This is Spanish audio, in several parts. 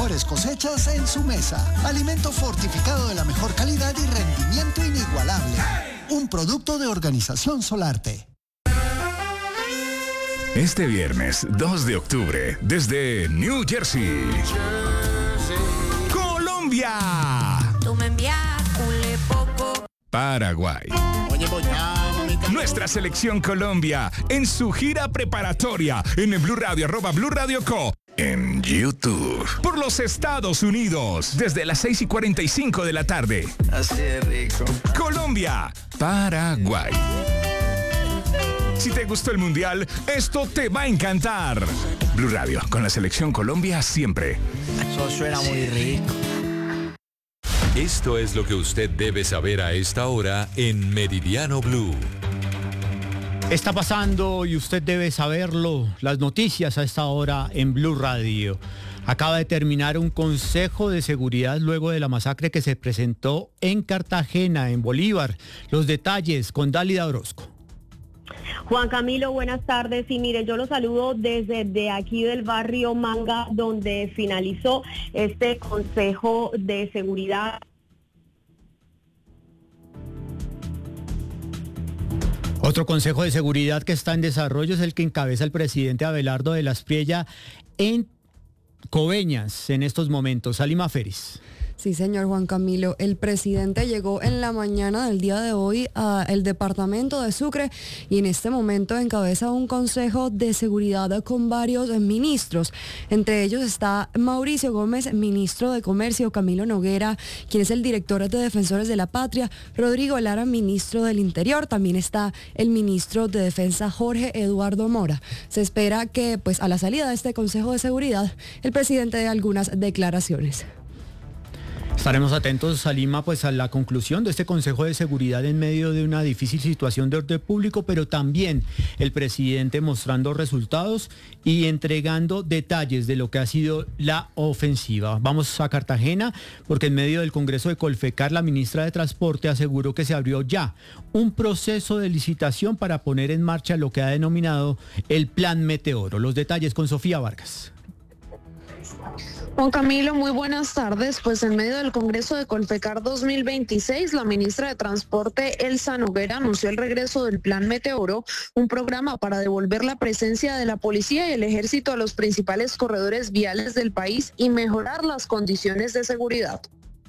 mejores cosechas en su mesa. Alimento fortificado de la mejor calidad y rendimiento inigualable. Un producto de Organización Solarte. Este viernes 2 de octubre, desde New Jersey, Colombia, Paraguay. Nuestra selección Colombia en su gira preparatoria en el Blue Radio, @Blue Radio Co. En YouTube. Por los Estados Unidos, desde las 6:45 de la tarde. Así de rico. Colombia, Paraguay. Si te gustó el Mundial, esto te va a encantar. Blue Radio, con la selección Colombia siempre. Eso suena muy rico. Esto es lo que usted debe saber a esta hora en Meridiano Blue. Está pasando y usted debe saberlo. Las noticias a esta hora en Blue Radio. Acaba de terminar un consejo de seguridad luego de la masacre que se presentó en Cartagena, en Bolívar. Los detalles con Dálida Orozco. Juan Camilo, buenas tardes. Y mire, yo lo saludo desde de aquí del barrio Manga, donde finalizó este Consejo de Seguridad. Otro Consejo de Seguridad que está en desarrollo es el que encabeza el presidente Abelardo de la Espriella en Coveñas en estos momentos. Salima Feris. Sí, señor Juan Camilo. El presidente llegó en la mañana del día de hoy al departamento de Sucre y en este momento encabeza un consejo de seguridad con varios ministros. Entre ellos está Mauricio Gómez, ministro de Comercio, Camilo Noguera, quien es el director de Defensores de la Patria, Rodrigo Lara, ministro del Interior, también está el ministro de Defensa, Jorge Eduardo Mora. Se espera que, pues, a la salida de este consejo de seguridad, el presidente dé algunas declaraciones. Estaremos atentos, Salima, pues a la conclusión de este Consejo de Seguridad en medio de una difícil situación de orden público, pero también el presidente mostrando resultados y entregando detalles de lo que ha sido la ofensiva. Vamos a Cartagena porque en medio del Congreso de Colfecar, la ministra de Transporte aseguró que se abrió ya un proceso de licitación para poner en marcha lo que ha denominado el Plan Meteoro. Los detalles con Sofía Vargas. Juan Camilo, muy buenas tardes. Pues en medio del Congreso de Colfecar 2026, la ministra de Transporte, Elsa Noguera, anunció el regreso del Plan Meteoro, un programa para devolver la presencia de la policía y el ejército a los principales corredores viales del país y mejorar las condiciones de seguridad.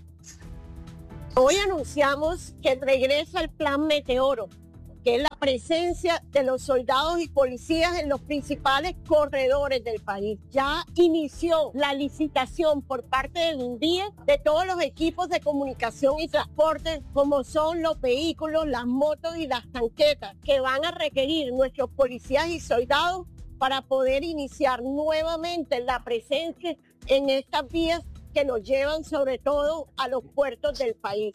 Hoy anunciamos que regresa el Plan Meteoro, que es la presencia de los soldados y policías en los principales corredores del país. Ya inició la licitación por parte del INVIE de todos los equipos de comunicación y transporte, como son los vehículos, las motos y las tanquetas, que van a requerir nuestros policías y soldados para poder iniciar nuevamente la presencia en estas vías que nos llevan sobre todo a los puertos del país.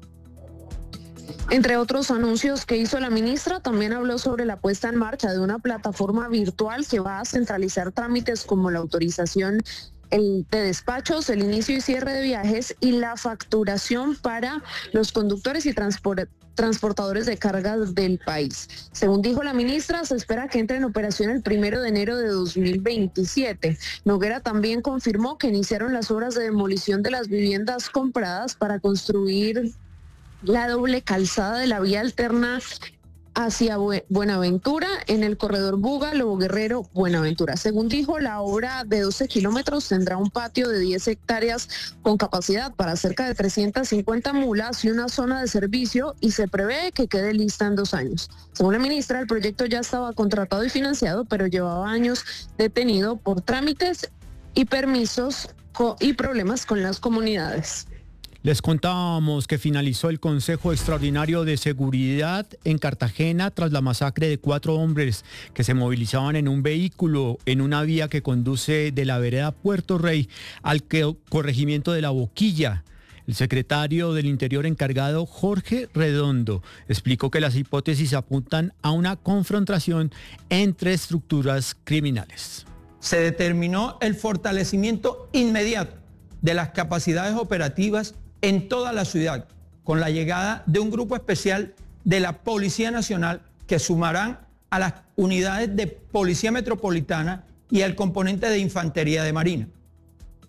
Entre otros anuncios que hizo la ministra, también habló sobre la puesta en marcha de una plataforma virtual que va a centralizar trámites como la autorización de despachos, el inicio y cierre de viajes y la facturación para los conductores y transportadores de cargas del país. Según dijo la ministra, se espera que entre en operación el 1 de enero de 2027. Noguera también confirmó que iniciaron las obras de demolición de las viviendas compradas para construir la doble calzada de la vía alterna hacia Buenaventura en el corredor Buga, Lobo Guerrero, Buenaventura. Según dijo, la obra de 12 kilómetros tendrá un patio de 10 hectáreas con capacidad para cerca de 350 mulas y una zona de servicio y se prevé que quede lista en 2 años. Según la ministra, el proyecto ya estaba contratado y financiado, pero llevaba años detenido por trámites y permisos y problemas con las comunidades. Les contábamos que finalizó el Consejo Extraordinario de Seguridad en Cartagena tras la masacre de 4 hombres que se movilizaban en un vehículo en una vía que conduce de la vereda Puerto Rey al corregimiento de La Boquilla. El secretario del Interior encargado, Jorge Redondo, explicó que las hipótesis apuntan a una confrontación entre estructuras criminales. Se determinó el fortalecimiento inmediato de las capacidades operativas en toda la ciudad, con la llegada de un grupo especial de la Policía Nacional que sumarán a las unidades de Policía Metropolitana y al componente de Infantería de Marina.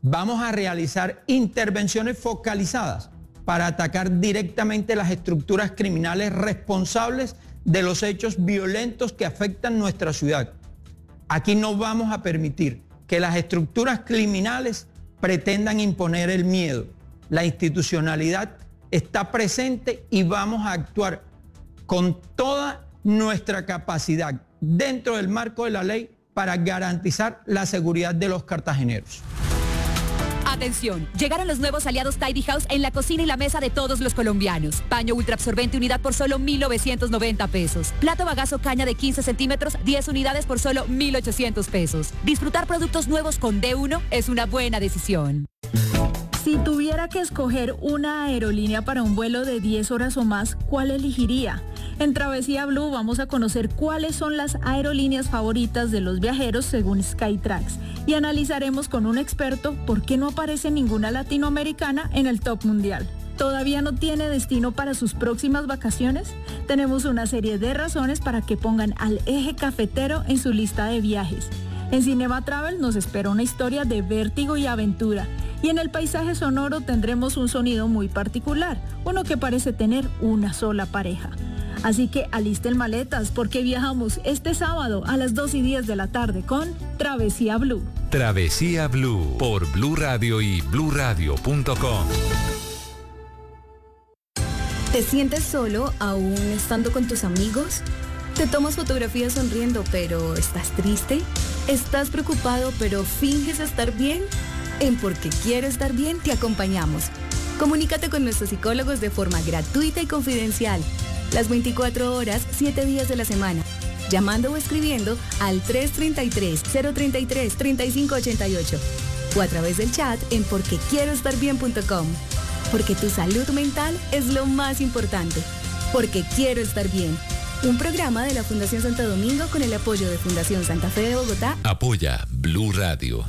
Vamos a realizar intervenciones focalizadas para atacar directamente las estructuras criminales responsables de los hechos violentos que afectan nuestra ciudad. Aquí no vamos a permitir que las estructuras criminales pretendan imponer el miedo. La institucionalidad está presente y vamos a actuar con toda nuestra capacidad dentro del marco de la ley para garantizar la seguridad de los cartageneros. Atención, llegaron los nuevos aliados Tidy House en la cocina y la mesa de todos los colombianos. Paño ultra absorbente unidad por solo 1.990 pesos. Plato bagazo caña de 15 centímetros, 10 unidades por solo 1.800 pesos. Disfrutar productos nuevos con D1 es una buena decisión. Si tuviera que escoger una aerolínea para un vuelo de 10 horas o más, ¿cuál elegiría? En Travesía Blue vamos a conocer cuáles son las aerolíneas favoritas de los viajeros según Skytrax y analizaremos con un experto por qué no aparece ninguna latinoamericana en el top mundial. ¿Todavía no tiene destino para sus próximas vacaciones? Tenemos una serie de razones para que pongan al Eje Cafetero en su lista de viajes. En Cinema Travel nos espera una historia de vértigo y aventura. Y en el paisaje sonoro tendremos un sonido muy particular, uno que parece tener una sola pareja. Así que alisten maletas porque viajamos este sábado a las 2:10 de la tarde con Travesía Blue. Travesía Blue por Blue Radio y bluradio.com. ¿Te sientes solo aún estando con tus amigos? ¿Te tomas fotografías sonriendo pero estás triste? ¿Estás preocupado pero finges estar bien? En Porque Quiero Estar Bien te acompañamos. Comunícate con nuestros psicólogos de forma gratuita y confidencial. Las 24 horas, 7 días de la semana. Llamando o escribiendo al 333-033-3588. O a través del chat en porquequieroestarbien.com. Porque tu salud mental es lo más importante. Porque Quiero Estar Bien. Un programa de la Fundación Santo Domingo con el apoyo de Fundación Santa Fe de Bogotá. Apoya Blue Radio.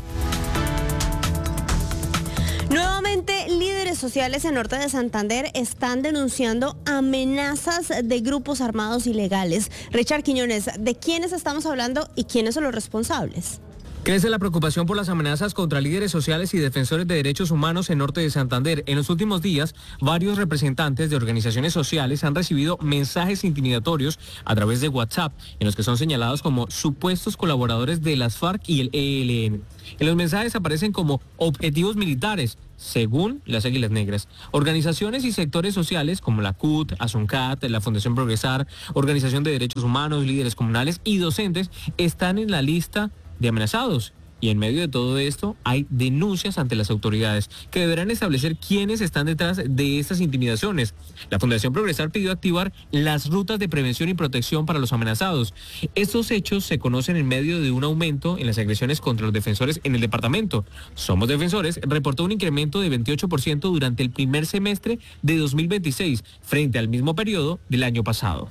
Nuevamente, líderes sociales en Norte de Santander están denunciando amenazas de grupos armados ilegales. Richard Quiñones, ¿de quiénes estamos hablando y quiénes son los responsables? Crece la preocupación por las amenazas contra líderes sociales y defensores de derechos humanos en Norte de Santander. En los últimos días, varios representantes de organizaciones sociales han recibido mensajes intimidatorios a través de WhatsApp, en los que son señalados como supuestos colaboradores de las FARC y el ELN. En los mensajes aparecen como objetivos militares, según las Águilas Negras. Organizaciones y sectores sociales como la CUT, ASUNCAT, la Fundación Progresar, Organización de Derechos Humanos, líderes comunales y docentes están en la lista de amenazados. Y en medio de todo esto hay denuncias ante las autoridades que deberán establecer quiénes están detrás de estas intimidaciones. La Fundación Progresar pidió activar las rutas de prevención y protección para los amenazados. Estos hechos se conocen en medio de un aumento en las agresiones contra los defensores en el departamento. Somos Defensores reportó un incremento de 28% durante el primer semestre de 2026 frente al mismo periodo del año pasado.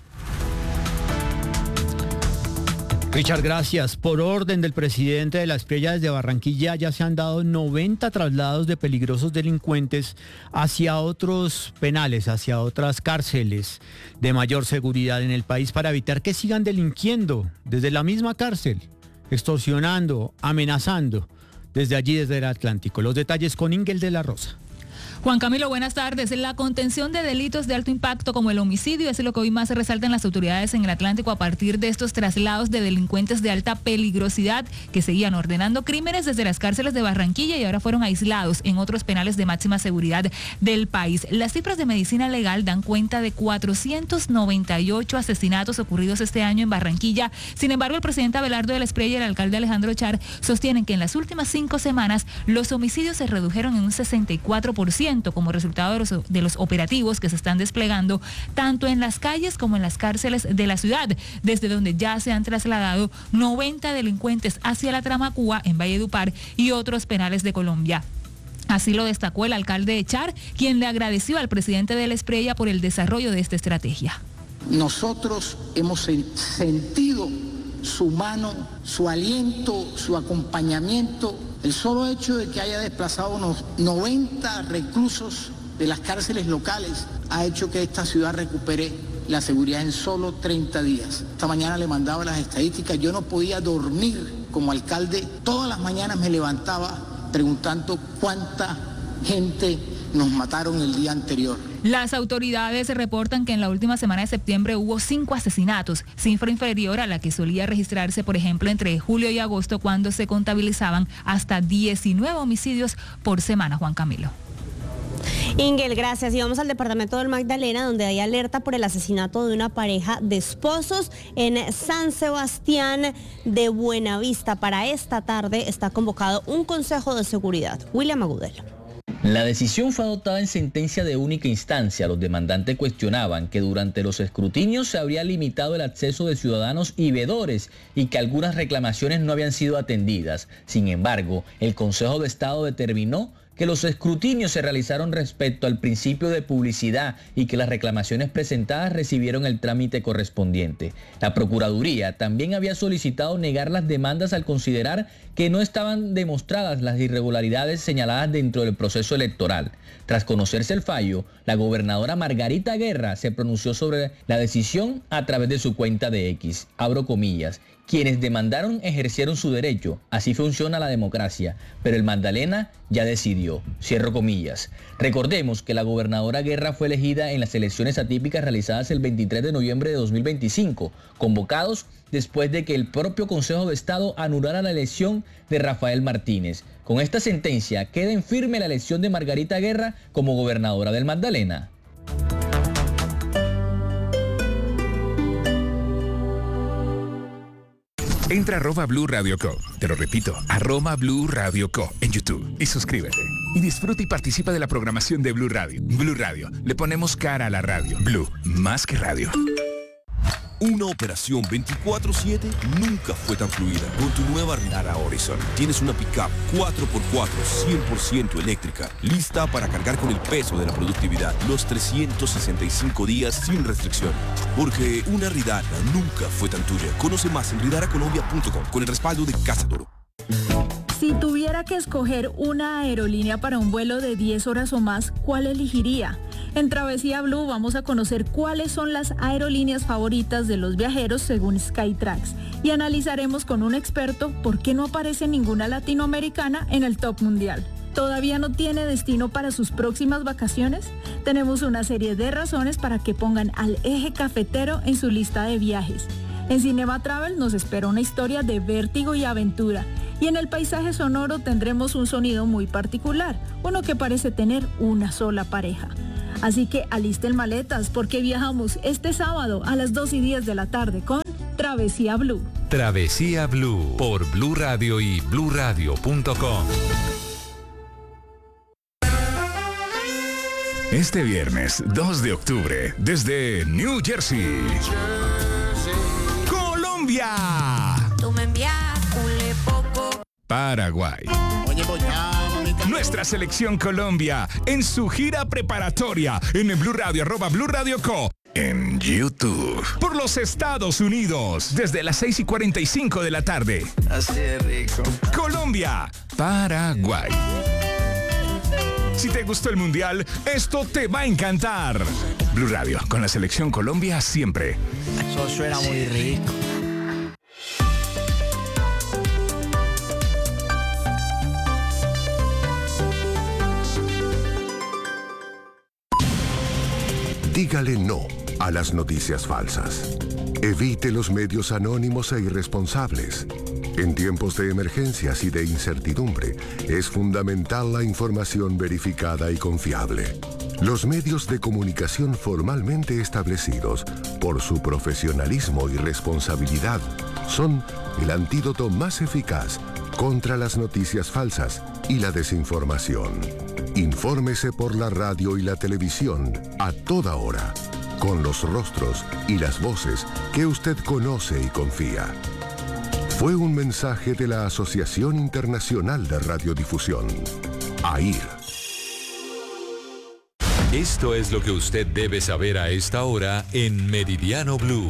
Richard, gracias. Por orden del presidente de la Espriella desde Barranquilla ya se han dado 90 traslados de peligrosos delincuentes hacia otros penales, hacia otras cárceles de mayor seguridad en el país para evitar que sigan delinquiendo desde la misma cárcel, extorsionando, amenazando desde allí, desde el Atlántico. Los detalles con Ingel de la Rosa. Juan Camilo, buenas tardes. La contención de delitos de alto impacto como el homicidio es lo que hoy más se resaltan las autoridades en el Atlántico a partir de estos traslados de delincuentes de alta peligrosidad que seguían ordenando crímenes desde las cárceles de Barranquilla y ahora fueron aislados en otros penales de máxima seguridad del país. Las cifras de medicina legal dan cuenta de 498 asesinatos ocurridos este año en Barranquilla. Sin embargo, el presidente Abelardo de la Espriella y el alcalde Alejandro Char sostienen que en las últimas 5 semanas los homicidios se redujeron en un 64%. Como resultado de los operativos que se están desplegando tanto en las calles como en las cárceles de la ciudad, desde donde ya se han trasladado 90 delincuentes hacia la Tramacúa en Valledupar y otros penales de Colombia. Así lo destacó el alcalde de Char, quien le agradeció al presidente de la Espriella por el desarrollo de esta estrategia. Nosotros hemos sentido su mano, su aliento, su acompañamiento. El solo hecho de que haya desplazado unos 90 reclusos de las cárceles locales ha hecho que esta ciudad recupere la seguridad en solo 30 días. Esta mañana le mandaba las estadísticas, yo no podía dormir como alcalde, todas las mañanas me levantaba preguntando cuánta gente nos mataron el día anterior. Las autoridades reportan que en la última semana de septiembre hubo 5 asesinatos, cifra inferior a la que solía registrarse, por ejemplo, entre julio y agosto, cuando se contabilizaban hasta 19 homicidios por semana. Juan Camilo. Ingel, gracias. Y vamos al departamento del Magdalena, donde hay alerta por el asesinato de una pareja de esposos en San Sebastián de Buenavista. Para esta tarde está convocado un consejo de seguridad. William Agudelo. La decisión fue adoptada en sentencia de única instancia. Los demandantes cuestionaban que durante los escrutinios se habría limitado el acceso de ciudadanos y veedores y que algunas reclamaciones no habían sido atendidas. Sin embargo, el Consejo de Estado determinó que los escrutinios se realizaron respecto al principio de publicidad y que las reclamaciones presentadas recibieron el trámite correspondiente. La Procuraduría también había solicitado negar las demandas al considerar que no estaban demostradas las irregularidades señaladas dentro del proceso electoral. Tras conocerse el fallo, la gobernadora Margarita Guerra se pronunció sobre la decisión a través de su cuenta de X. Abro comillas. Quienes demandaron ejercieron su derecho, así funciona la democracia, pero el Magdalena ya decidió, cierro comillas. Recordemos que la gobernadora Guerra fue elegida en las elecciones atípicas realizadas el 23 de noviembre de 2025, convocados después de que el propio Consejo de Estado anulara la elección de Rafael Martínez. Con esta sentencia queda en firme la elección de Margarita Guerra como gobernadora del Magdalena. Entra a @Blue Radio Co. Te lo repito, @Blue Radio Co. en YouTube y suscríbete. Y disfruta y participa de la programación de Blue Radio. Blue Radio, le ponemos cara a la radio. Blue, más que radio. Una operación 24/7 nunca fue tan fluida. Con tu nueva Ridara Horizon tienes una pickup 4x4 100% eléctrica, lista para cargar con el peso de la productividad los 365 días sin restricción. Porque una Ridara nunca fue tan tuya. Conoce más en ridaracolombia.com con el respaldo de Casa Toro. Si tuviera que escoger una aerolínea para un vuelo de 10 horas o más, ¿cuál elegiría? En Travesía Blue vamos a conocer cuáles son las aerolíneas favoritas de los viajeros según Skytrax y analizaremos con un experto por qué no aparece ninguna latinoamericana en el top mundial. ¿Todavía no tiene destino para sus próximas vacaciones? Tenemos una serie de razones para que pongan al Eje Cafetero en su lista de viajes. En Cinema Travel nos espera una historia de vértigo y aventura. Y en el paisaje sonoro tendremos un sonido muy particular, uno que parece tener una sola pareja. Así que alisten maletas porque viajamos este sábado a las 2:10 de la tarde con Travesía Blue. Travesía Blue por Blue Radio y bluradio.com. Este viernes 2 de octubre, desde New Jersey, Colombia. Tú me envías poco. Paraguay. Nuestra selección Colombia en su gira preparatoria en el Blue Radio, @Blue Radio Co. En YouTube. Por los Estados Unidos, desde las 6:45 de la tarde. Así de rico. Colombia, Paraguay. Si te gustó el Mundial, esto te va a encantar. Blue Radio, con la selección Colombia siempre. Eso suena muy rico. Dígale no a las noticias falsas. Evite los medios anónimos e irresponsables. En tiempos de emergencias y de incertidumbre, es fundamental la información verificada y confiable. Los medios de comunicación formalmente establecidos, por su profesionalismo y responsabilidad, son el antídoto más eficaz contra las noticias falsas y la desinformación. Infórmese por la radio y la televisión a toda hora, con los rostros y las voces que usted conoce y confía. Fue un mensaje de la Asociación Internacional de Radiodifusión, AIR. Esto es lo que usted debe saber a esta hora en Meridiano Blue.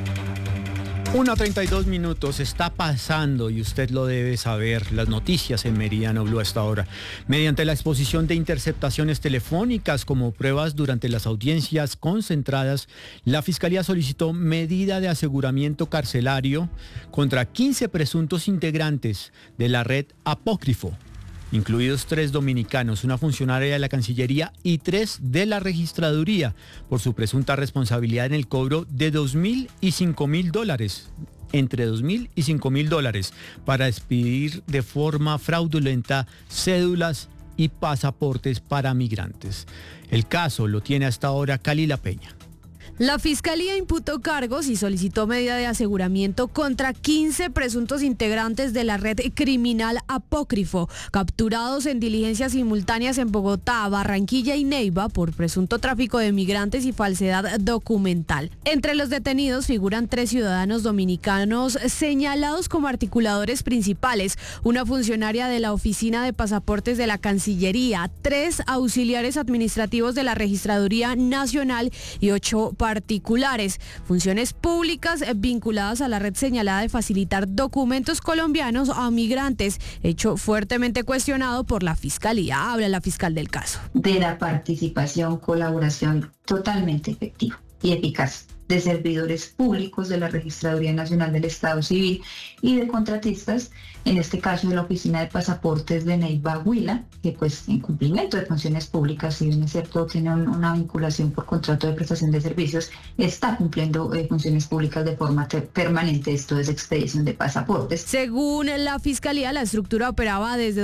1:32 está pasando y usted lo debe saber, las noticias en Meridiano Blue hasta ahora. Mediante la exposición de interceptaciones telefónicas como pruebas durante las audiencias concentradas, la Fiscalía solicitó medida de aseguramiento carcelario contra 15 presuntos integrantes de la red Apócrifo. incluidos 3 dominicanos, una funcionaria de la Cancillería y 3 de la Registraduría, por su presunta responsabilidad en el cobro de $2.000 y $5.000, entre $2.000 y $5.000, para expedir de forma fraudulenta cédulas y pasaportes para migrantes. El caso lo tiene hasta ahora Kalila Peña. La Fiscalía imputó cargos y solicitó medida de aseguramiento contra 15 presuntos integrantes de la red criminal Apócrifo, capturados en diligencias simultáneas en Bogotá, Barranquilla y Neiva por presunto tráfico de migrantes y falsedad documental. Entre los detenidos figuran 3 ciudadanos dominicanos señalados como articuladores principales, una funcionaria de la Oficina de Pasaportes de la Cancillería, 3 auxiliares administrativos de la Registraduría Nacional y 8 particulares, funciones públicas vinculadas a la red señalada de facilitar documentos colombianos a migrantes, hecho fuertemente cuestionado por la Fiscalía. Habla la fiscal del caso. De la participación, colaboración totalmente efectiva y eficaz de servidores públicos de la Registraduría Nacional del Estado Civil y de contratistas, en este caso de la Oficina de Pasaportes de Neiva Huila, que pues en cumplimiento de funciones públicas, si bien es cierto tiene una vinculación por contrato de prestación de servicios, está cumpliendo funciones públicas de forma permanente, esto es expedición de pasaportes. Según la Fiscalía, la estructura operaba desde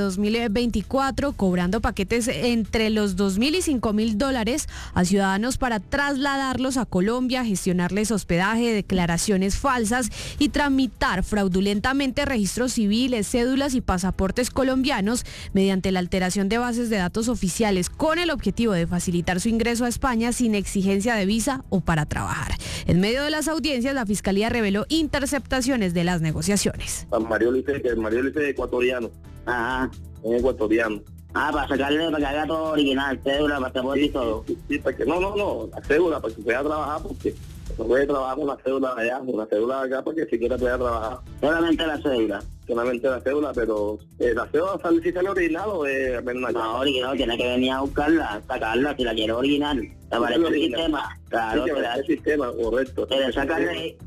2024, cobrando paquetes entre los $2.000 y $5.000 a ciudadanos para trasladarlos a Colombia, gestionarles hospedaje, declaraciones falsas y tramitar fraudulentamente registros civiles, cédulas y pasaportes colombianos mediante la alteración de bases de datos oficiales con el objetivo de facilitar su ingreso a España sin exigencia de visa o para trabajar. En medio de las audiencias, la Fiscalía reveló interceptaciones de las negociaciones. Mario Lice es ecuatoriano. Ajá. Es ecuatoriano. Para sacarle, para que haga todo original, cédula, pasaporte y todo. Sí, para que no, la cédula, para que pueda trabajar, porque no puede trabajar con la cédula de allá, con la cédula de acá, porque siquiera pueda trabajar. Solamente la cédula. Solamente la cédula, pero la cédula si sale original o es apenas una. No, original, tiene que venir a buscarla, sacarla, si la quiere original. Te aparece el sistema. Claro, sí, el sistema, correcto. Se le saca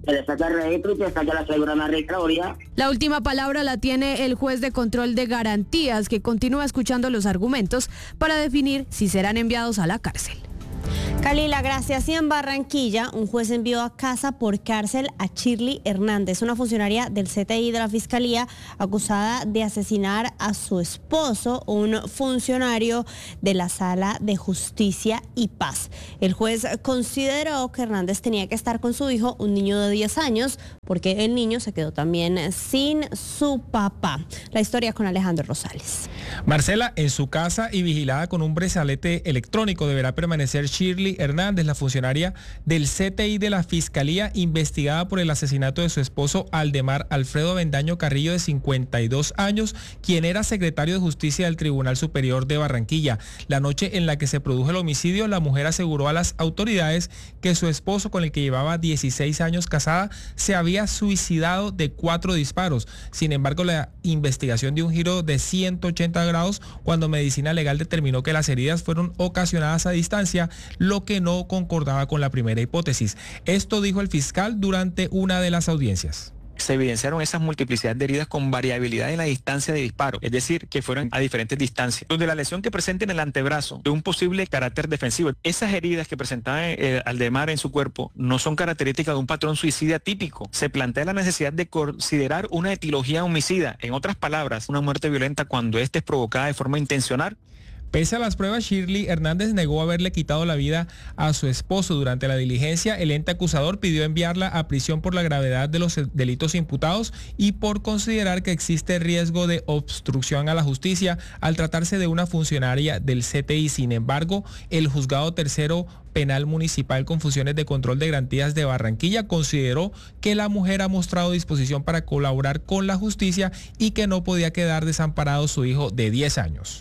el registro y te saca la cédula en la registraduría. La última palabra la tiene el juez de control de garantías, que continúa escuchando los argumentos para definir si serán enviados a la cárcel. Kalila, gracias. Y en Barranquilla, un juez envió a casa por cárcel a Shirley Hernández, una funcionaria del CTI de la Fiscalía acusada de asesinar a su esposo, un funcionario de la Sala de Justicia y Paz. El juez consideró que Hernández tenía que estar con su hijo, un niño de 10 años, porque el niño se quedó también sin su papá. La historia con Alejandro Rosales. Marcela, en su casa y vigilada con un brazalete electrónico deberá permanecer Shirley Hernández, la funcionaria del CTI de la Fiscalía, investigada por el asesinato de su esposo Aldemar Alfredo Avendaño Carrillo, de 52 años, quien era secretario de Justicia del Tribunal Superior de Barranquilla. La noche en la que se produjo el homicidio, la mujer aseguró a las autoridades que su esposo, con el que llevaba 16 años casada, se había suicidado de 4 disparos. Sin embargo, la investigación dio un giro de 180 grados cuando Medicina Legal determinó que las heridas fueron ocasionadas a distancia, lo que no concordaba con la primera hipótesis. Esto dijo el fiscal durante una de las audiencias. Se evidenciaron esas multiplicidad de heridas con variabilidad en la distancia de disparo, es decir, que fueron a diferentes distancias, donde la lesión que presenta en el antebrazo de un posible carácter defensivo. Esas heridas que presentaba Aldemar en su cuerpo no son características de un patrón suicida típico. Se plantea la necesidad de considerar una etiología homicida, en otras palabras, una muerte violenta cuando ésta es provocada de forma intencional. Pese a las pruebas, Shirley Hernández negó haberle quitado la vida a su esposo. Durante la diligencia, el ente acusador pidió enviarla a prisión por la gravedad de los delitos imputados y por considerar que existe riesgo de obstrucción a la justicia al tratarse de una funcionaria del CTI. Sin embargo, el Juzgado Tercero Penal Municipal con funciones de control de garantías de Barranquilla consideró que la mujer ha mostrado disposición para colaborar con la justicia y que no podía quedar desamparado su hijo de 10 años.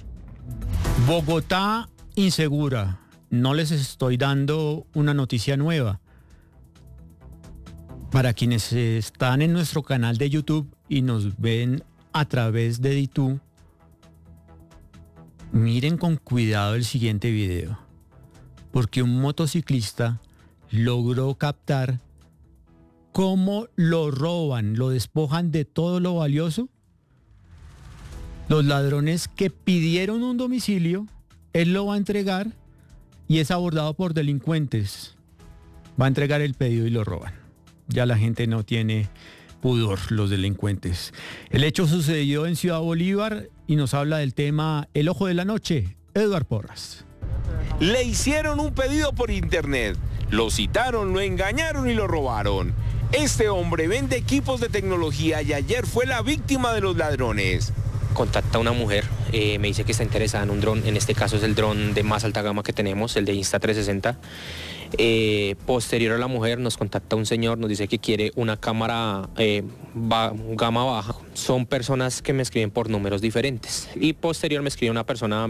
Bogotá insegura. No les estoy dando una noticia nueva. Para quienes están en nuestro canal de YouTube y nos ven a través de DITU, miren con cuidado el siguiente video, porque un motociclista logró captar cómo lo roban, lo despojan de todo lo valioso Los ladrones que pidieron un domicilio, él lo va a entregar y es abordado por delincuentes. Va a entregar el pedido y lo roban. Ya la gente no tiene pudor, los delincuentes. El hecho sucedió en Ciudad Bolívar y nos habla del tema El Ojo de la Noche, Eduard Porras. Le hicieron un pedido por internet, lo citaron, lo engañaron y lo robaron. Este hombre vende equipos de tecnología y ayer fue la víctima de los ladrones. Contacta a una mujer, me dice que está interesada en un dron, en este caso es el dron de más alta gama que tenemos, el de Insta360. Posterior a la mujer nos contacta un señor, nos dice que quiere una cámara gama baja. Son personas que me escriben por números diferentes y posterior me escribe una persona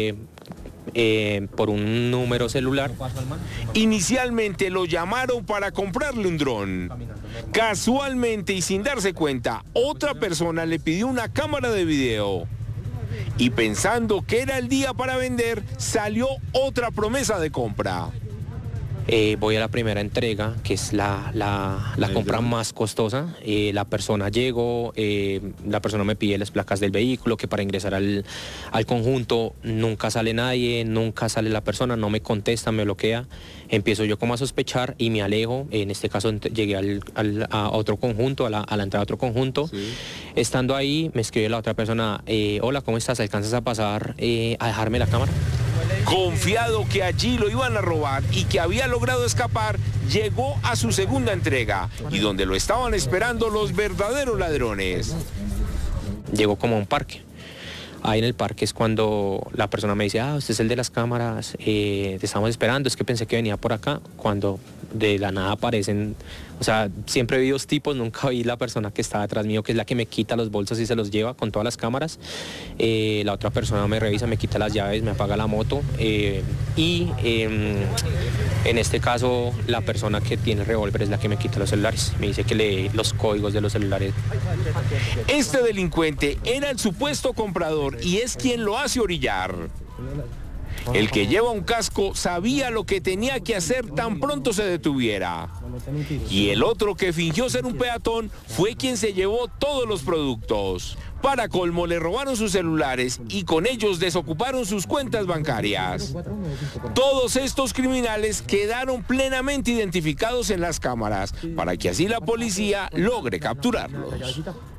por un número celular. Inicialmente lo llamaron para comprarle un dron. Casualmente y sin darse cuenta, otra persona le pidió una cámara de video. Y pensando que era el día para vender, salió otra promesa de compra. Voy a la primera entrega, que es la compra más costosa. La persona llegó, la persona me pide las placas del vehículo, que para ingresar al conjunto nunca sale nadie, nunca sale la persona, no me contesta, me bloquea. Empiezo yo como a sospechar y me alejo. En este caso llegué a otro conjunto, a la entrada a otro conjunto. Sí. Estando ahí, me escribe la otra persona, hola, ¿cómo estás? ¿Alcanzas a pasar a dejarme la cámara? Confiado que allí lo iban a robar y que había logrado escapar, llegó a su segunda entrega y donde lo estaban esperando los verdaderos ladrones. Llegó como a un parque. Ahí en el parque es cuando la persona me dice, usted es el de las cámaras, te estamos esperando, es que pensé que venía por acá, cuando de la nada aparecen, o sea, siempre vi dos tipos, nunca vi la persona que está detrás mío, que es la que me quita los bolsos y se los lleva con todas las cámaras. La otra persona me revisa, me quita las llaves, me apaga la moto y en este caso la persona que tiene el revólver es la que me quita los celulares, me dice que lee los códigos de los celulares. Este delincuente era el supuesto comprador y es quien lo hace orillar. El que lleva un casco sabía lo que tenía que hacer tan pronto se detuviera. Y el otro que fingió ser un peatón fue quien se llevó todos los productos. Para colmo, le robaron sus celulares y con ellos desocuparon sus cuentas bancarias. Todos estos criminales quedaron plenamente identificados en las cámaras para que así la policía logre capturarlos.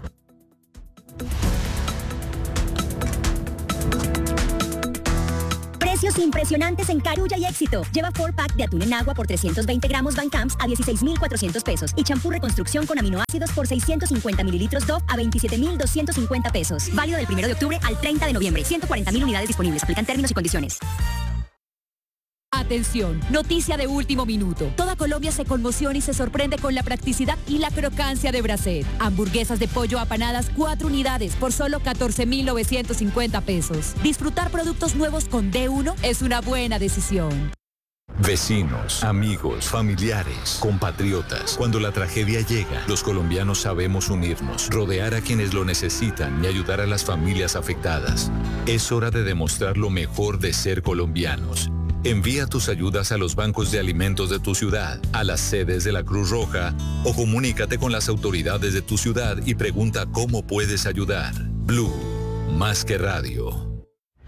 Precios impresionantes en Carulla y Éxito. Lleva 4-pack de atún en agua por 320 gramos Van Camps a 16,400 pesos y champú reconstrucción con aminoácidos por 650 mililitros Dove a 27,250 pesos. Válido del 1 de octubre al 30 de noviembre. 140,000 unidades disponibles. Aplican términos y condiciones. Atención, noticia de último minuto. Toda Colombia se conmociona y se sorprende con la practicidad y la crocancia de Bracet. Hamburguesas de pollo apanadas 4 unidades por solo 14,950 pesos. Disfrutar productos nuevos con D1 es una buena decisión. Vecinos, amigos, familiares, compatriotas. Cuando la tragedia llega, los colombianos sabemos unirnos, rodear a quienes lo necesitan y ayudar a las familias afectadas. Es hora de demostrar lo mejor de ser colombianos. Envía tus ayudas a los bancos de alimentos de tu ciudad, a las sedes de la Cruz Roja o comunícate con las autoridades de tu ciudad y pregunta cómo puedes ayudar. Blue, más que radio.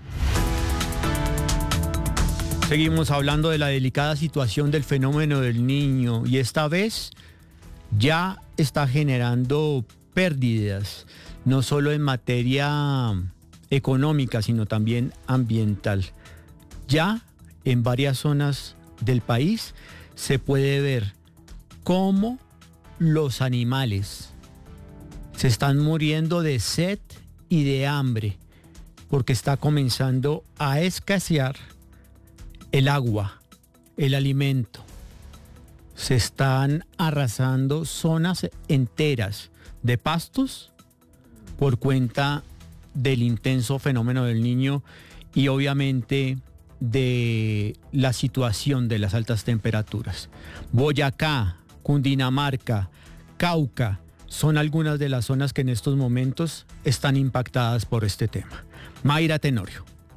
Seguimos hablando de la delicada situación del fenómeno del niño y esta vez ya está generando pérdidas, no solo en materia económica, sino también ambiental. Ya en varias zonas del país se puede ver cómo los animales se están muriendo de sed y de hambre porque está comenzando a escasear el agua, el alimento. Se están arrasando zonas enteras de pastos por cuenta del intenso fenómeno del Niño y obviamente de la situación de las altas temperaturas. Boyacá, Cundinamarca, Cauca son algunas de las zonas que en estos momentos están impactadas por este tema. Mayra Tenorio.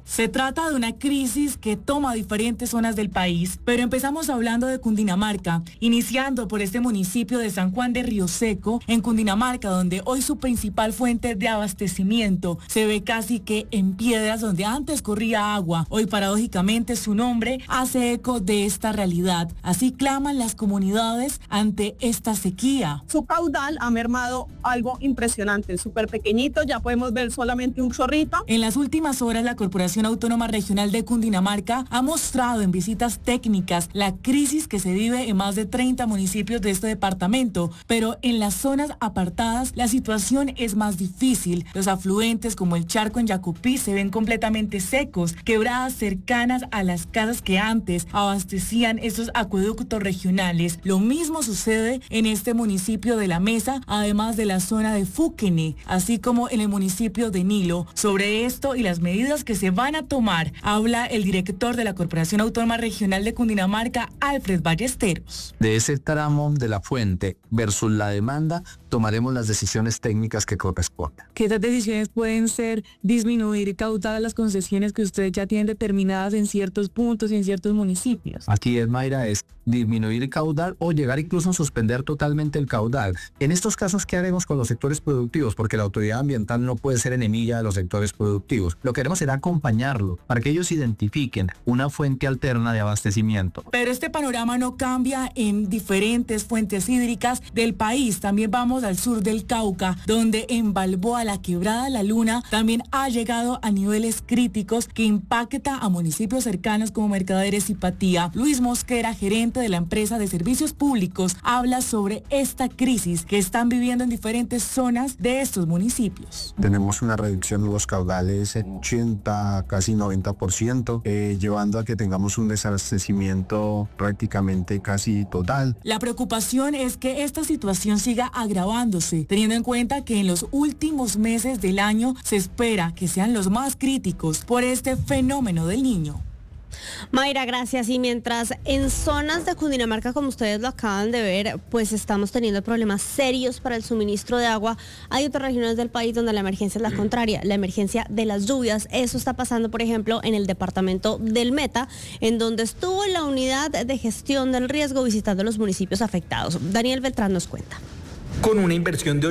Se trata de una crisis que toma diferentes zonas del país, pero empezamos hablando de Cundinamarca, iniciando por este municipio de San Juan de Río Seco, en Cundinamarca, donde hoy su principal fuente de abastecimiento se ve casi que en piedras, donde antes corría agua. Hoy paradójicamente su nombre hace eco de esta realidad. Así claman las comunidades ante esta sequía. Su caudal ha mermado algo impresionante, súper pequeñito, ya podemos ver solamente un chorrito. En las últimas horas, la Corporación Autónoma Regional de Cundinamarca ha mostrado en visitas técnicas la crisis que se vive en más de 30 municipios de este departamento, pero en las zonas apartadas la situación es más difícil. Los afluentes como el charco en Yacupí se ven completamente secos, quebradas cercanas a las casas que antes abastecían estos acueductos regionales. Lo mismo sucede en este municipio de La Mesa, además de la zona de Fuquene, así como en el municipio de Nilo. Sobre esto y las medidas que se van a tomar, habla el director de la Corporación Autónoma Regional de Cundinamarca, Alfred Ballesteros. De ese tramo de la fuente versus la demanda, tomaremos las decisiones técnicas que correspondan. ¿Qué esas decisiones pueden ser disminuir caudal las concesiones que ustedes ya tienen determinadas en ciertos puntos y en ciertos municipios? Aquí es, Mayra, es disminuir el caudal o llegar incluso a suspender totalmente el caudal. En estos casos, ¿qué haremos con los sectores productivos? Porque la autoridad ambiental no puede ser enemiga de los sectores productivos. Lo que queremos será acompañarlo para que ellos identifiquen una fuente alterna de abastecimiento. Pero este panorama no cambia en diferentes fuentes hídricas del país. También vamos al sur del Cauca, donde en Balboa la quebrada La Luna también ha llegado a niveles críticos que impacta a municipios cercanos como Mercaderes y Patía. Luis Mosquera, gerente de la empresa de servicios públicos, habla sobre esta crisis que están viviendo en diferentes zonas de estos municipios. Tenemos una reducción de los caudales en 80, casi 90%, llevando a que tengamos un desabastecimiento prácticamente casi total. La preocupación es que esta situación siga agravándose, teniendo en cuenta que en los últimos meses del año se espera que sean los más críticos por este fenómeno del Niño. Mayra, gracias. Y mientras en zonas de Cundinamarca, como ustedes lo acaban de ver, pues estamos teniendo problemas serios para el suministro de agua, hay otras regiones del país donde la emergencia es la contraria, la emergencia de las lluvias. Eso está pasando, por ejemplo, en el departamento del Meta, en donde estuvo la unidad de gestión del riesgo visitando los municipios afectados. Daniel Beltrán nos cuenta. Con una inversión de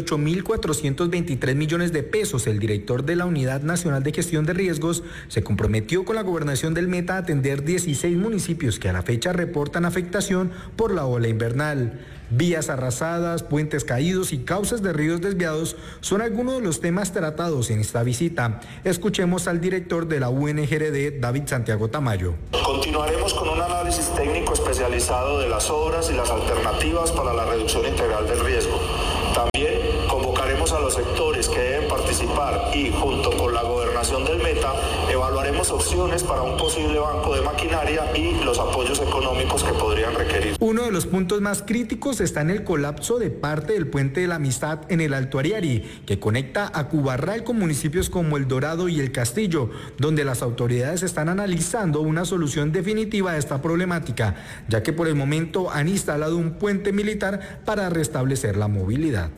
8.423 millones de pesos, el director de la Unidad Nacional de Gestión de Riesgos se comprometió con la gobernación del Meta a atender 16 municipios que a la fecha reportan afectación por la ola invernal. Vías arrasadas, puentes caídos y cauces de ríos desviados son algunos de los temas tratados en esta visita. Escuchemos al director de la UNGRD, David Santiago Tamayo. Continuaremos con un análisis técnico especializado de las obras y las alternativas para la reducción integral del riesgo. También convocaremos a los sectores que deben participar y, junto con la gobernación del Meta, evaluaremos opciones para un posible banco de maquinaria y los apoyos económicos que podrían requerir. Uno de los puntos más críticos está en el colapso de parte del Puente de la Amistad en el Alto Ariari, que conecta a Cubarral con municipios como El Dorado y El Castillo, donde las autoridades están analizando una solución definitiva a esta problemática, ya que por el momento han instalado un puente militar para restablecer la movilidad.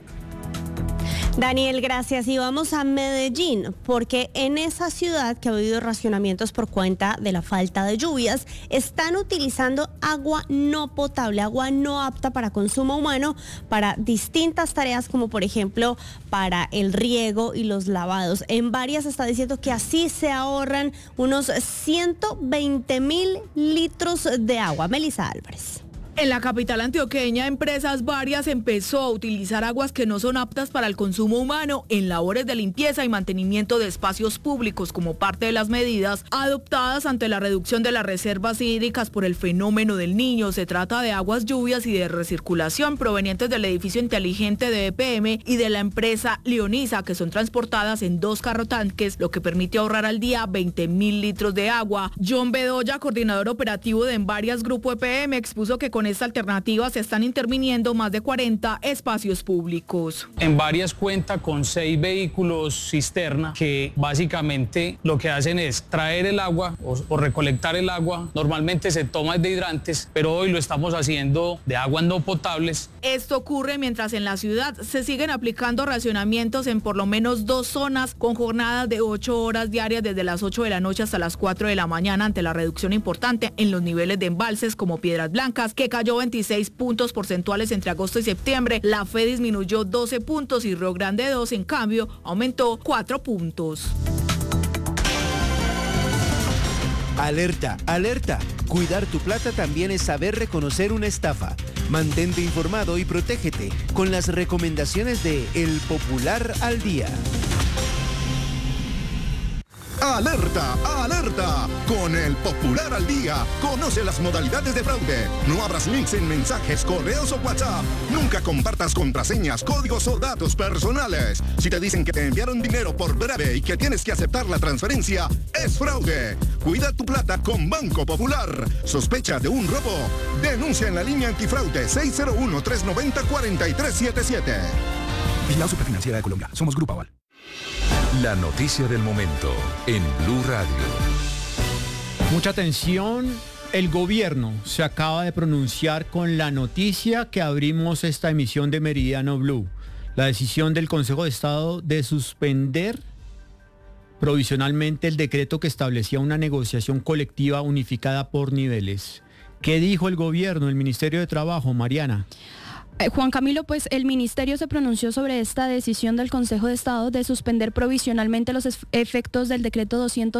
Daniel, gracias. Y vamos a Medellín, porque en esa ciudad que ha habido racionamientos por cuenta de la falta de lluvias, están utilizando agua no potable, agua no apta para consumo humano, para distintas tareas como por ejemplo para el riego y los lavados. En varias está diciendo que así se ahorran unos 120.000 litros de agua. Melissa Álvarez. En la capital antioqueña, empresas varias empezó a utilizar aguas que no son aptas para el consumo humano en labores de limpieza y mantenimiento de espacios públicos como parte de las medidas adoptadas ante la reducción de las reservas hídricas por el fenómeno del Niño. Se trata de aguas lluvias y de recirculación provenientes del edificio inteligente de EPM y de la empresa Leonisa, que son transportadas en 2 carrotanques, lo que permite ahorrar al día 20.000 litros de agua. John Bedoya, coordinador operativo de Envarias Grupo EPM, expuso que con esta alternativa se están interviniendo más de 40 espacios públicos. En varias cuenta con 6 vehículos cisterna que básicamente lo que hacen es traer el agua o recolectar el agua. Normalmente se toma de hidrantes, pero hoy lo estamos haciendo de aguas no potables. Esto ocurre mientras en la ciudad se siguen aplicando racionamientos en por lo menos 2 zonas con jornadas de 8 horas diarias desde las 8 de la noche hasta las 4 de la mañana ante la reducción importante en los niveles de embalses como Piedras Blancas, que cayó 26 puntos porcentuales entre agosto y septiembre. La Fe disminuyó 12 puntos y Río Grande 2, en cambio, aumentó 4 puntos. Alerta, alerta. Cuidar tu plata también es saber reconocer una estafa. Mantente informado y protégete con las recomendaciones de El Popular al Día. ¡Alerta! ¡Alerta! Con El Popular al Día, conoce las modalidades de fraude. No abras links en mensajes, correos o WhatsApp. Nunca compartas contraseñas, códigos o datos personales. Si te dicen que te enviaron dinero por breve y que tienes que aceptar la transferencia, es fraude. Cuida tu plata con Banco Popular. ¿Sospecha de un robo? Denuncia en la línea antifraude 601-390-4377. Vigilado Superfinanciera de Colombia. Somos Grupo Aval. La noticia del momento en Blue Radio. Mucha atención, el gobierno se acaba de pronunciar con la noticia que abrimos esta emisión de Meridiano Blue. La decisión del Consejo de Estado de suspender provisionalmente el decreto que establecía una negociación colectiva unificada por niveles. ¿Qué dijo el gobierno, el Ministerio de Trabajo, Mariana? Juan Camilo, pues el ministerio se pronunció sobre esta decisión del Consejo de Estado de suspender provisionalmente los efectos del decreto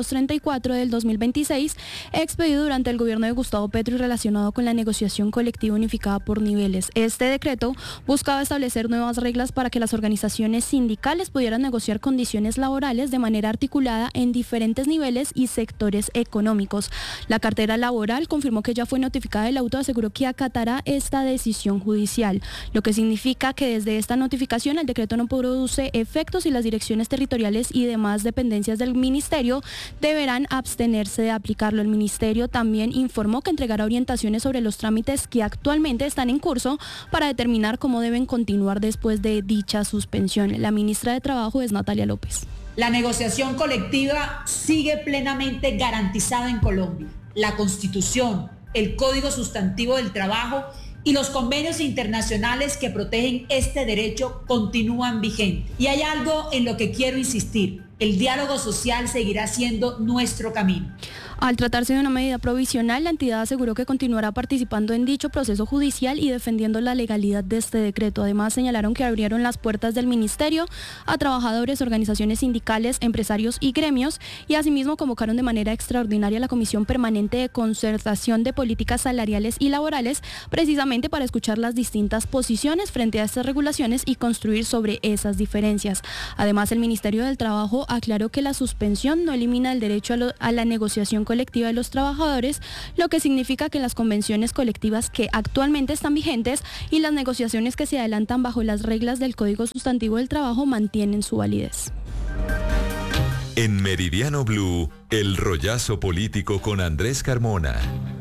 234 del 2026, expedido durante el gobierno de Gustavo Petro y relacionado con la negociación colectiva unificada por niveles. Este decreto buscaba establecer nuevas reglas para que las organizaciones sindicales pudieran negociar condiciones laborales de manera articulada en diferentes niveles y sectores económicos. La cartera laboral confirmó que ya fue notificada y la auto aseguró que acatará esta decisión judicial, lo que significa que desde esta notificación el decreto no produce efectos y las direcciones territoriales y demás dependencias del ministerio deberán abstenerse de aplicarlo. El ministerio también informó que entregará orientaciones sobre los trámites que actualmente están en curso para determinar cómo deben continuar después de dicha suspensión. La ministra de Trabajo es Natalia López. La negociación colectiva sigue plenamente garantizada en Colombia. La Constitución, el Código Sustantivo del Trabajo y los convenios internacionales que protegen este derecho continúan vigentes. Y hay algo en lo que quiero insistir: el diálogo social seguirá siendo nuestro camino. Al tratarse de una medida provisional, la entidad aseguró que continuará participando en dicho proceso judicial y defendiendo la legalidad de este decreto. Además, señalaron que abrieron las puertas del ministerio a trabajadores, organizaciones sindicales, empresarios y gremios, y asimismo convocaron de manera extraordinaria a la Comisión Permanente de Concertación de Políticas Salariales y Laborales, precisamente para escuchar las distintas posiciones frente a estas regulaciones y construir sobre esas diferencias. Además, el Ministerio del Trabajo aclaró que la suspensión no elimina el derecho a la negociación colectiva de los trabajadores, lo que significa que las convenciones colectivas que actualmente están vigentes y las negociaciones que se adelantan bajo las reglas del Código Sustantivo del Trabajo mantienen su validez. En Meridiano Blue, el rollazo político con Andrés Carmona.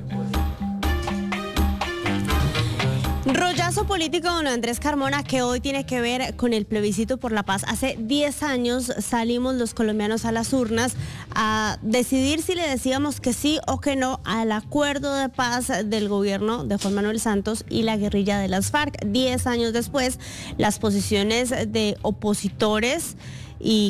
Rollazo político con Andrés Carmona, que hoy tiene que ver con el plebiscito por la paz. Hace 10 años salimos los colombianos a las urnas a decidir si le decíamos que sí o que no al acuerdo de paz del gobierno de Juan Manuel Santos y la guerrilla de las FARC. 10 años después, las posiciones de opositores y